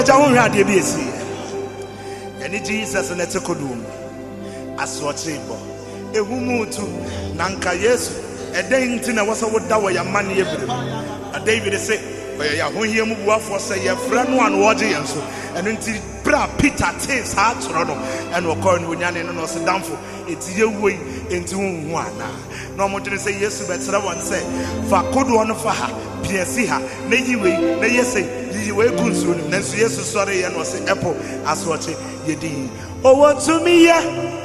Paja won't have the BC. And Jesus and it's a kodum. As what chamber. A woman to Nanka, yes, a day in Tina was a wood that way your money every. A David say, when you move off for say your friend one watching and so, and until Peter takes heart to run and will call you and no sit down for it's your way into one. No more to say yes, but someone say, for could one for her, PSC her, lady way, they say, you will consume, and so yes, sorry, and was apple as watching ye did. Oh, what to me, yeah.